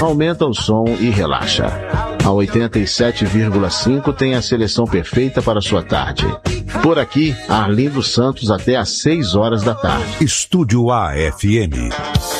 Aumenta o som e relaxa. A 87,5 tem a seleção perfeita para sua tarde. Por aqui, Arlindo Santos até às 6 horas da tarde. Estúdio AFM.